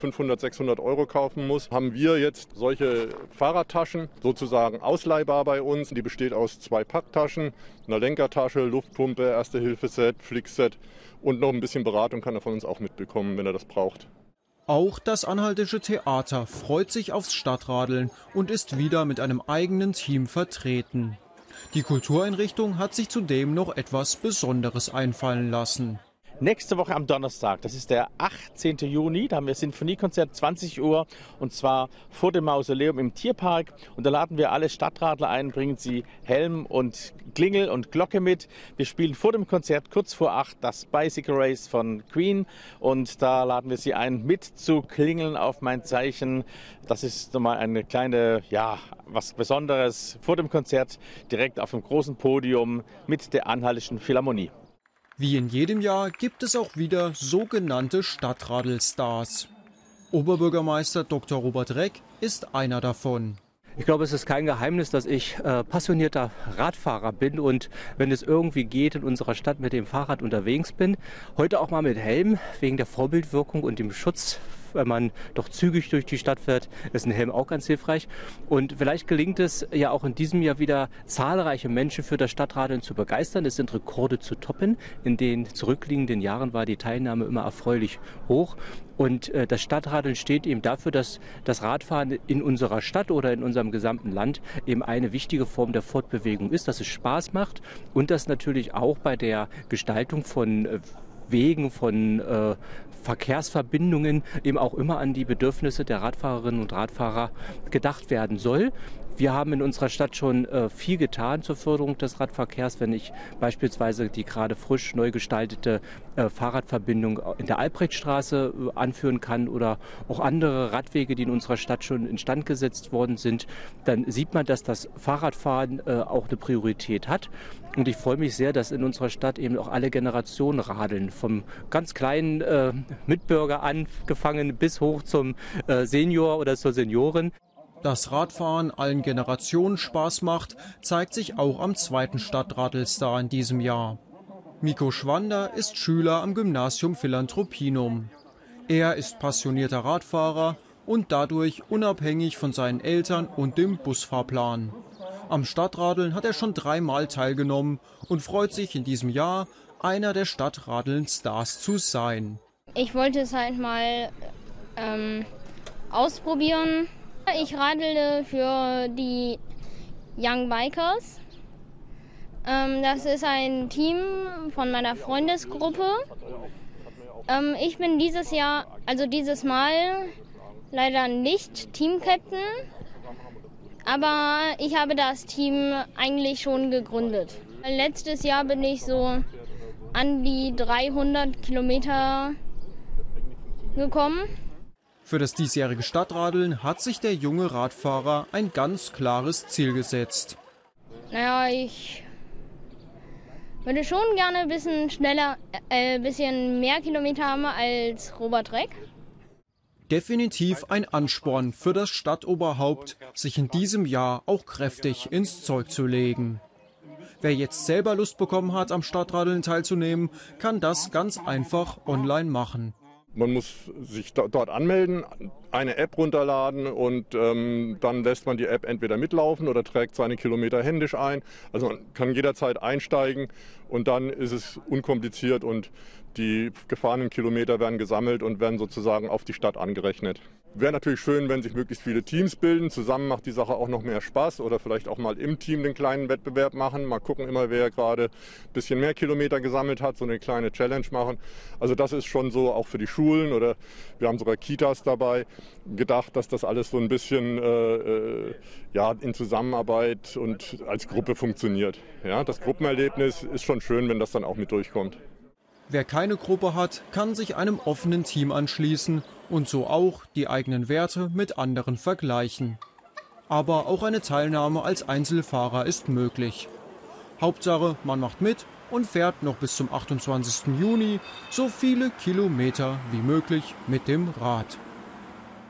500, 600 € kaufen muss, haben wir jetzt solche Fahrradtaschen, sozusagen ausleihbar bei uns. Die besteht aus 2 Packtaschen, einer Lenkertasche, Luftpumpe, Erste-Hilfe-Set, Flickset und noch ein bisschen Beratung kann er von uns auch mitbekommen, wenn er das braucht. Auch das Anhaltische Theater freut sich aufs Stadtradeln und ist wieder mit einem eigenen Team vertreten. Die Kultureinrichtung hat sich zudem noch etwas Besonderes einfallen lassen. Nächste Woche am Donnerstag, das ist der 18. Juni, da haben wir Sinfoniekonzert 20 Uhr und zwar vor dem Mausoleum im Tierpark. Und da laden wir alle Stadtradler ein, bringen sie Helm und Klingel und Glocke mit. Wir spielen vor dem Konzert kurz vor 8 das Bicycle Race von Queen und da laden wir sie ein, mit zu klingeln auf mein Zeichen. Das ist nochmal eine kleine, was Besonderes vor dem Konzert direkt auf dem großen Podium mit der Anhaltischen Philharmonie. Wie in jedem Jahr gibt es auch wieder sogenannte Stadtradelstars. Oberbürgermeister Dr. Robert Reck ist einer davon. Ich glaube, es ist kein Geheimnis, dass ich passionierter Radfahrer bin und wenn es irgendwie geht, in unserer Stadt mit dem Fahrrad unterwegs bin. Heute auch mal mit Helm, wegen der Vorbildwirkung und dem Schutz. Wenn man doch zügig durch die Stadt fährt, ist ein Helm auch ganz hilfreich. Und vielleicht gelingt es ja auch in diesem Jahr wieder, zahlreiche Menschen für das Stadtradeln zu begeistern. Es sind Rekorde zu toppen. In den zurückliegenden Jahren war die Teilnahme immer erfreulich hoch. Und das Stadtradeln steht eben dafür, dass das Radfahren in unserer Stadt oder in unserem gesamten Land eben eine wichtige Form der Fortbewegung ist, dass es Spaß macht und dass natürlich auch bei der Gestaltung von Wegen, von Verkehrsverbindungen eben auch immer an die Bedürfnisse der Radfahrerinnen und Radfahrer gedacht werden soll. Wir haben in unserer Stadt schon viel getan zur Förderung des Radverkehrs, wenn ich beispielsweise die gerade frisch neu gestaltete Fahrradverbindung in der Albrechtstraße anführen kann oder auch andere Radwege, die in unserer Stadt schon instand gesetzt worden sind, dann sieht man, dass das Fahrradfahren auch eine Priorität hat. Und ich freue mich sehr, dass in unserer Stadt eben auch alle Generationen radeln, vom ganz kleinen Mitbürger angefangen bis hoch zum Senior oder zur Seniorin. Dass Radfahren allen Generationen Spaß macht, zeigt sich auch am zweiten Stadtradelstar in diesem Jahr. Miko Schwander ist Schüler am Gymnasium Philanthropinum. Er ist passionierter Radfahrer und dadurch unabhängig von seinen Eltern und dem Busfahrplan. Am Stadtradeln hat er schon 3-mal teilgenommen und freut sich in diesem Jahr, einer der Stadtradeln-Stars zu sein. Ich wollte es halt mal ausprobieren. Ich radele für die Young Bikers. Das ist ein Team von meiner Freundesgruppe. Ich bin dieses Mal leider nicht Team-Captain, aber ich habe das Team eigentlich schon gegründet. Letztes Jahr bin ich so an die 300 Kilometer gekommen. Für das diesjährige Stadtradeln hat sich der junge Radfahrer ein ganz klares Ziel gesetzt. Ich würde schon gerne ein bisschen schneller, bisschen mehr Kilometer haben als Robert Reck. Definitiv ein Ansporn für das Stadtoberhaupt, sich in diesem Jahr auch kräftig ins Zeug zu legen. Wer jetzt selber Lust bekommen hat, am Stadtradeln teilzunehmen, kann das ganz einfach online machen. Man muss sich dort anmelden, eine App runterladen und dann lässt man die App entweder mitlaufen oder trägt seine Kilometer händisch ein. Also man kann jederzeit einsteigen und dann ist es unkompliziert und die gefahrenen Kilometer werden gesammelt und werden sozusagen auf die Stadt angerechnet. Wäre natürlich schön, wenn sich möglichst viele Teams bilden. Zusammen macht die Sache auch noch mehr Spaß oder vielleicht auch mal im Team den kleinen Wettbewerb machen. Mal gucken immer, wer gerade ein bisschen mehr Kilometer gesammelt hat, so eine kleine Challenge machen. Also das ist schon so auch für die Schulen oder wir haben sogar Kitas dabei gedacht, dass das alles so ein bisschen in Zusammenarbeit und als Gruppe funktioniert. Ja, das Gruppenerlebnis ist schon schön, wenn das dann auch mit durchkommt. Wer keine Gruppe hat, kann sich einem offenen Team anschließen und so auch die eigenen Werte mit anderen vergleichen. Aber auch eine Teilnahme als Einzelfahrer ist möglich. Hauptsache, man macht mit und fährt noch bis zum 28. Juni so viele Kilometer wie möglich mit dem Rad.